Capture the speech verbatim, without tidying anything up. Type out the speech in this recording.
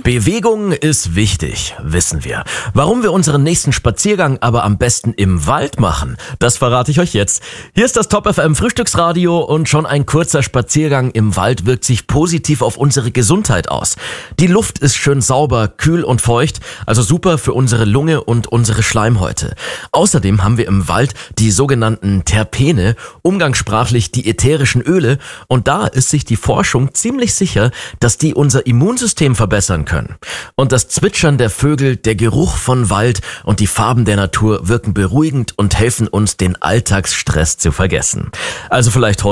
Bewegung ist wichtig, wissen wir. Warum wir unseren nächsten Spaziergang aber am besten im Wald machen, das verrate ich euch jetzt. Hier ist das Top F M Frühstücksradio und schon ein kurzer Spaziergang im Wald wirkt sich positiv auf unsere Gesundheit aus. Die Luft ist schön sauber, kühl und feucht, also super für unsere Lunge und unsere Schleimhäute. Außerdem haben wir im Wald die sogenannten Terpene, umgangssprachlich die ätherischen Öle, und da ist sich die Forschung ziemlich sicher, dass die unser Immunsystem verbessern können. Und das Zwitschern der Vögel, der Geruch von Wald und die Farben der Natur wirken beruhigend und helfen uns, den Alltagsstress zu vergessen. Also vielleicht heute